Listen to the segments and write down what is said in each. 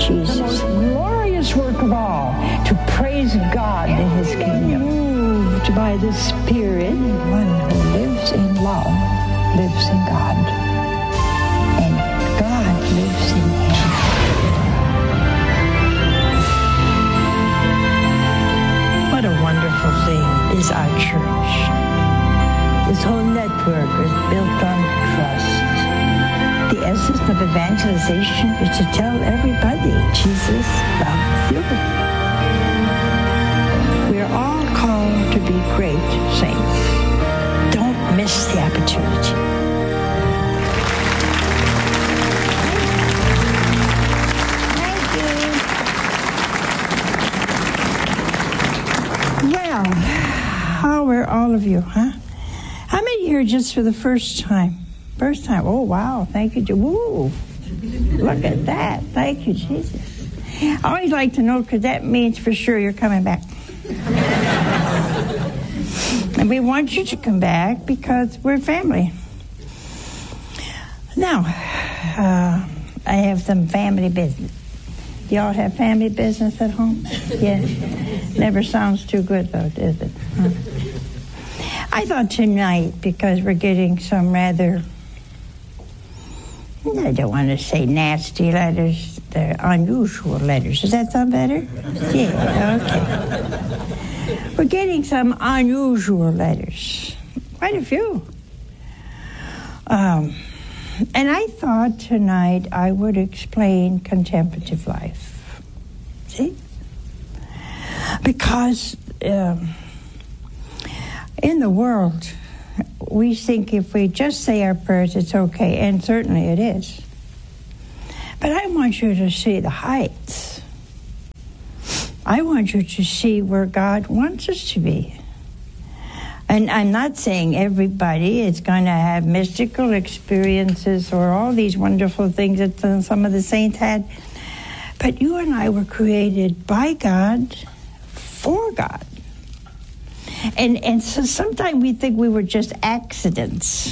Jesus. The most glorious work of all, to praise God in His kingdom. Moved by the Spirit, one who lives in love lives in God, and God lives in him. What a wonderful thing is our church. This whole network is built on trust. The essence of evangelization is to tell everybody Jesus loves you. We are all called to be great saints. Don't miss the opportunity. Thank you. Well, how are all of you, huh? How many here just for the first time? First time. Oh, wow. Thank you. Woo. Look at that. Thank you, Jesus. I always like to know, because that means for sure you're coming back. And we want you to come back because we're family. Now, I have some family business. Do y'all have family business at home? Yeah. Never sounds too good, though, does it? Huh? I thought tonight, because we're getting some rather, I don't want to say nasty letters, they're unusual letters. Does that sound better? Yeah, okay. We're getting some unusual letters. Quite a few. And I thought tonight I would explain contemplative life. See? Because in the world, we think if we just say our prayers, it's okay, and certainly it is. But I want you to see the heights. I want you to see where God wants us to be. And I'm not saying everybody is going to have mystical experiences or all these wonderful things that some of the saints had. But you and I were created by God, for God. And so sometimes we think we were just accidents.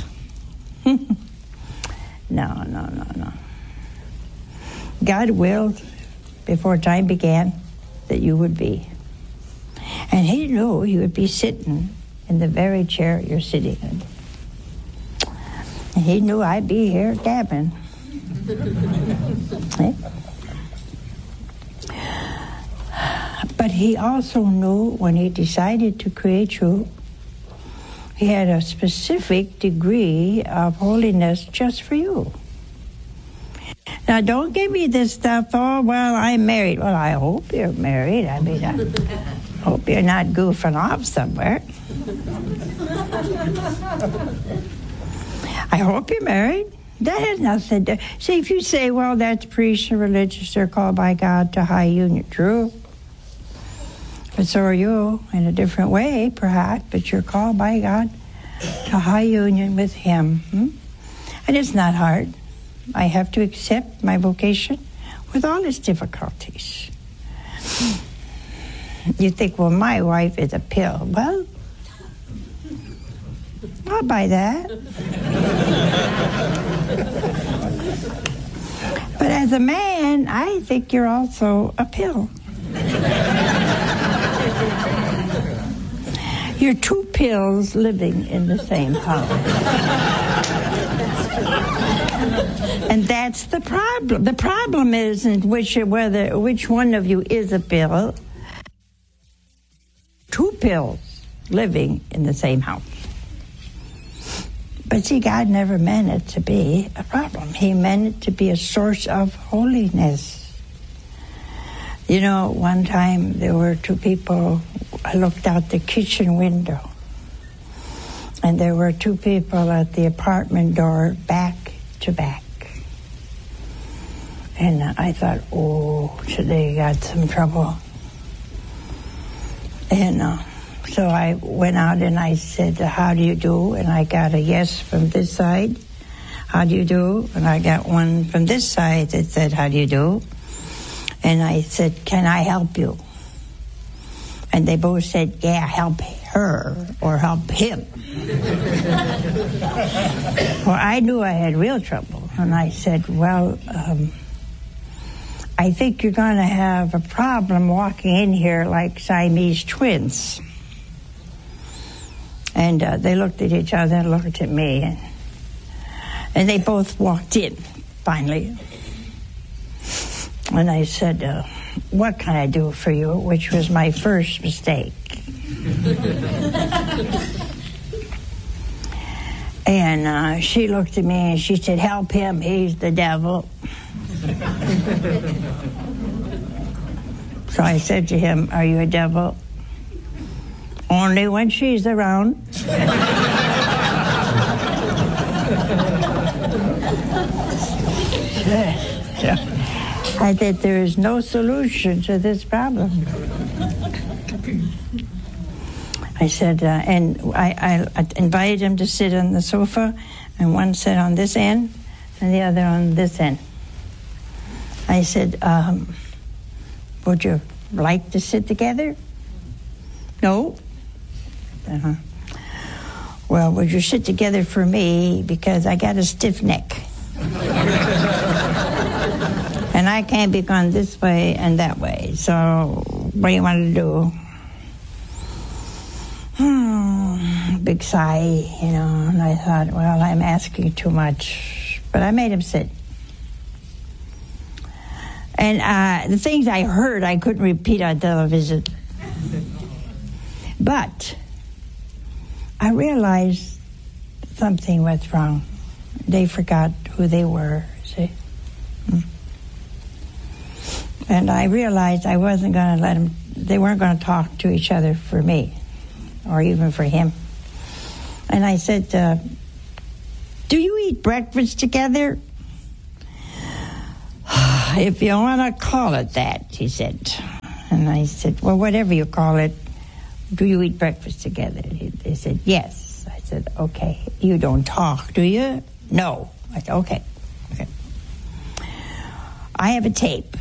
No. God willed, before time began, that you would be. And He knew you would be sitting in the very chair you're sitting in. And He knew I'd be here gabbing. But He also knew when He decided to create you, He had a specific degree of holiness just for you. Now, don't give me this stuff, oh, well, I'm married. Well, I hope you're married. I mean, I hope you're not goofing off somewhere. I hope you're married. That has nothing to... See, if you say, well, that's priests and religious, they're called by God to high union. True. But so are you, in a different way, perhaps, but you're called by God to high union with Him. And it's not hard. I have to accept my vocation with all its difficulties. You think, well, my wife is a pill. Well, I'll buy that. But as a man, I think you're also a pill. You're two pills living in the same house. And that's the problem. The problem isn't which one of you is a pill. Two pills living in the same house. But see, God never meant it to be a problem. He meant it to be a source of holiness. You know, one time there were two people, I looked out the kitchen window, and there were two people at the apartment door back to back. And I thought, oh, they got some trouble. And so I went out and I said, how do you do? And I got a yes from this side. How do you do? And I got one from this side that said, how do you do? And I said, can I help you? And they both said, yeah, help her or help him. Well, I knew I had real trouble. And I said, well, I think you're going to have a problem walking in here like Siamese twins. And they looked at each other and looked at me. And they both walked in, finally. And I said, what can I do for you? Which was my first mistake. And she looked at me and she said, help him, he's the devil. So I said to him, are you a devil? Only when she's around. I said, there is no solution to this problem. I said, and I invited him to sit on the sofa, and one sat on this end, and the other on this end. I said, would you like to sit together? No. Uh-huh. Well, would you sit together for me, because I got a stiff neck. And I can't be gone this way and that way, so what do you want to do? Big sigh, and I thought, well, I'm asking too much. But I made him sit. And the things I heard, I couldn't repeat on television. But I realized something was wrong. They forgot who they were, see? And I realized I wasn't going to let them, they weren't going to talk to each other for me, or even for him. And I said, do you eat breakfast together? If you want to call it that, he said. And I said, well, whatever you call it, do you eat breakfast together? They said, yes. I said, okay. You don't talk, do you? No. I said, okay. I have a tape.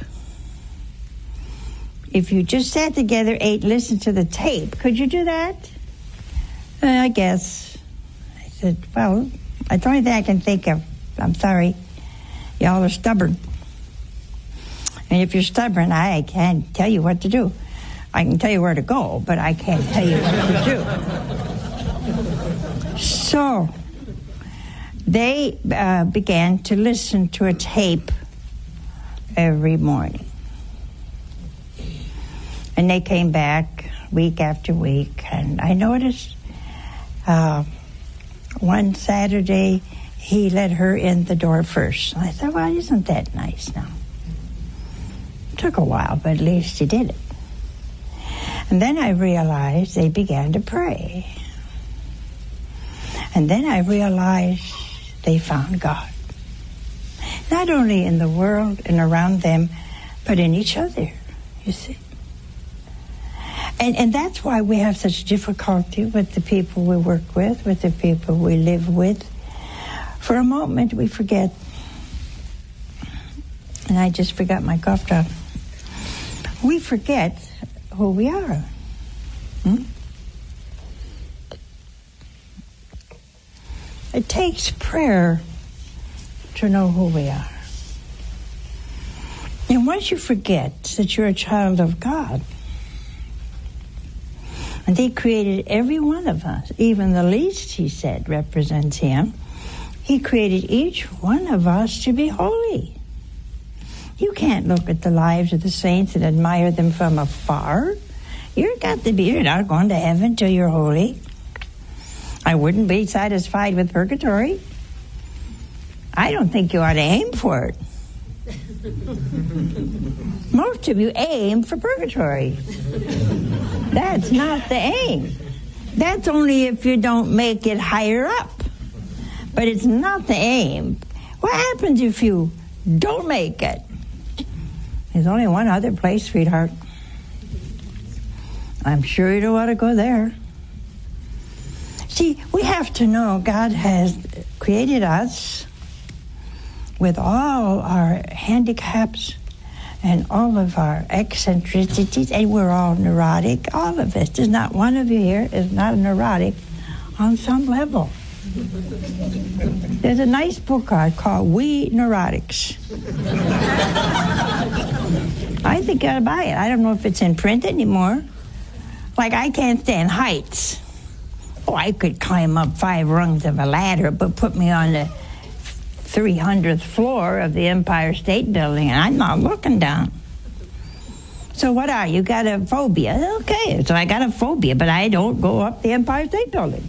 If you just sat together, ate, listened to the tape, could you do that? I guess. I said, well, that's the only thing I can think of. I'm sorry. Y'all are stubborn. And if you're stubborn, I can't tell you what to do. I can tell you where to go, but I can't tell you what to do. So they began to listen to a tape every morning. And they came back week after week, and I noticed one Saturday he let her in the door first. And I thought, well, isn't that nice now? It took a while, but at least he did it. And then I realized they began to pray. And then I realized they found God. Not only in the world and around them, but in each other, you see. And that's why we have such difficulty with the people we work with the people we live with. For a moment, we forget. And I just forgot my cough drop. We forget who we are. It takes prayer to know who we are. And once you forget that you're a child of God, and he created every one of us, even the least, he said, represents him. He created each one of us to be holy. You can't look at the lives of the saints and admire them from afar. You're not going to heaven till you're holy. I wouldn't be satisfied with purgatory. I don't think you ought to aim for it. Most of you aim for purgatory. That's not the aim. That's only if you don't make it higher up. But it's not the aim. What happens if you don't make it? There's only one other place, sweetheart. I'm sure you don't want to go there. See, we have to know God has created us with all our handicaps and all of our eccentricities, and we're all neurotic, all of us. There's not one of you here is not a neurotic on some level. There's a nice book called We Neurotics. I think I'll buy it. I don't know if it's in print anymore. Like, I can't stand heights. Oh, I could climb up 5 rungs of a ladder, but put me on the 300th floor of the Empire State Building, and I'm not looking down. So what are you? Got a phobia? Okay, so I got a phobia, but I don't go up the Empire State Building.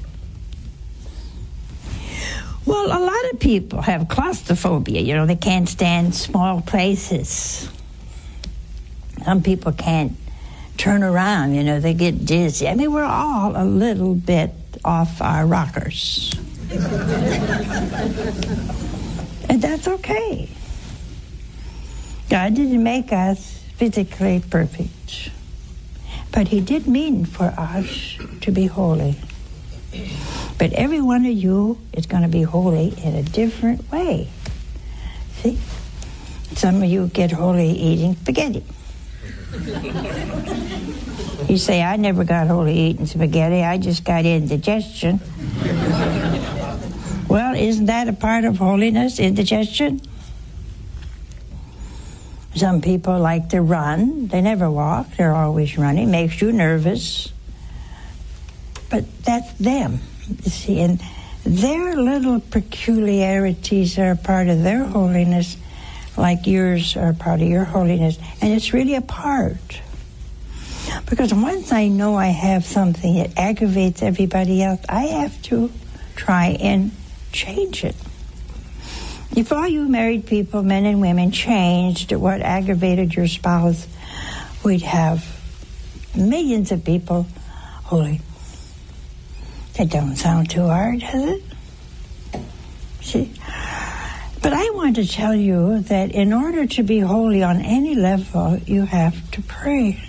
Well, a lot of people have claustrophobia. You know, they can't stand small places. Some people can't turn around. You know, they get dizzy. I mean, we're all a little bit off our rockers. And that's okay. God didn't make us physically perfect, but He did mean for us to be holy. But every one of you is going to be holy in a different way. See? Some of you get holy eating spaghetti. You say, I never got holy eating spaghetti. I just got indigestion. Well, isn't that a part of holiness, indigestion? Some people like to run. They never walk. They're always running. Makes you nervous. But that's them, you see. And their little peculiarities are a part of their holiness, like yours are part of your holiness. And it's really a part. Because once I know I have something that aggravates everybody else, I have to try and change it. If all you married people, men and women, changed what aggravated your spouse, we'd have millions of people holy. That don't sound too hard, does it? See? But I want to tell you that in order to be holy on any level, you have to pray.